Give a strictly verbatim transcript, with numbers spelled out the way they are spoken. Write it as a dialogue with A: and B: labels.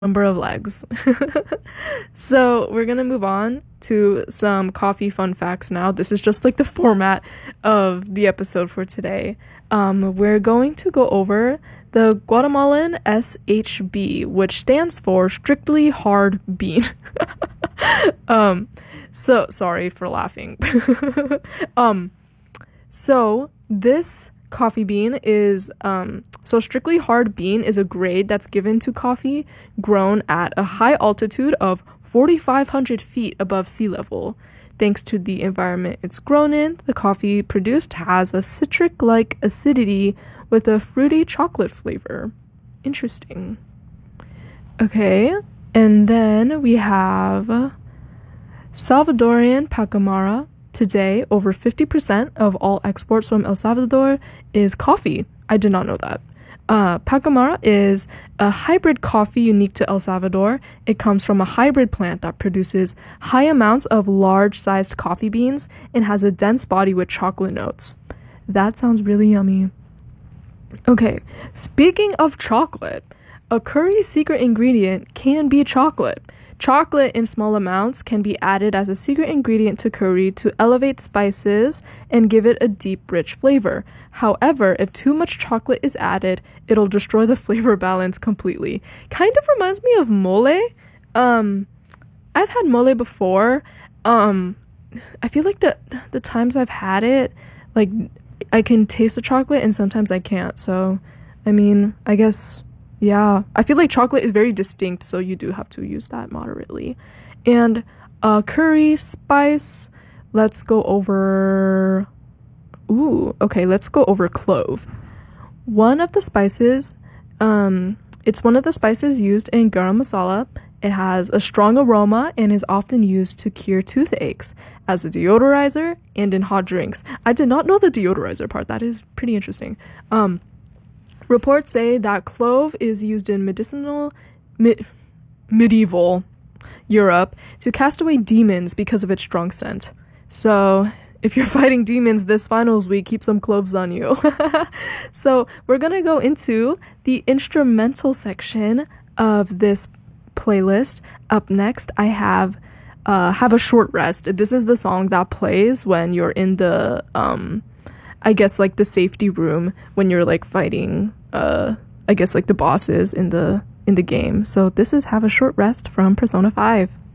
A: number of legs. So we're gonna move on to some coffee fun facts now. This is just like the format of the episode for today. Um, we're going to go over the Guatemalan S H B, which stands for Strictly Hard Bean. um, so sorry for laughing. um, so this coffee bean is um so strictly hard bean is a grade that's given to coffee grown at a high altitude of forty-five hundred feet above sea level. Thanks to the environment it's grown in, the coffee produced has a citric-like acidity with a fruity chocolate flavor. Interesting. Okay, and then we have Salvadorian Pacamara. Today, over fifty percent of all exports from El Salvador is coffee. I did not know that. Uh, Pacamara is a hybrid coffee unique to El Salvador. It comes from a hybrid plant that produces high amounts of large-sized coffee beans and has a dense body with chocolate notes. That sounds really yummy. Okay, speaking of chocolate, a curry's secret ingredient can be chocolate. Chocolate in small amounts can be added as a secret ingredient to curry to elevate spices and give it a deep, rich flavor. However, if too much chocolate is added, it'll destroy the flavor balance completely. Kind of reminds me of mole. Um, I've had mole before. Um, I feel like the the times I've had it, like, I can taste the chocolate and sometimes I can't. So, I mean, I guess... yeah, I feel like chocolate is very distinct, so you do have to use that moderately. And uh, curry, spice, let's go over... Ooh, okay, let's go over clove. One of the spices, um, it's one of the spices used in garam masala. It has a strong aroma and is often used to cure toothaches, as a deodorizer and in hot drinks. I did not know the deodorizer part. That is pretty interesting. Um... Reports say that clove is used in medicinal mi- medieval Europe to cast away demons because of its strong scent. So, if you're fighting demons this finals week, keep some cloves on you. So, we're going to go into the instrumental section of this playlist. Up next, I have uh, Have a Short Rest. This is the song that plays when you're in the, um, I guess, like the safety room when you're like fighting uh I guess like the bosses in the in the game. So this is Have a Short Rest from Persona five.